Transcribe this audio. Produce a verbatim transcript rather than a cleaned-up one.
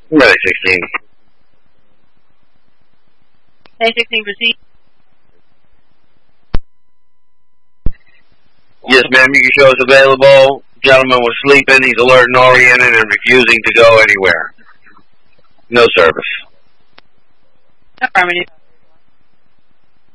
Ready, sixteen. Hey, sixteen, proceed. Yes, ma'am, you can show us available. Gentleman was sleeping, he's alert and oriented and refusing to go anywhere. No service. Affirmative.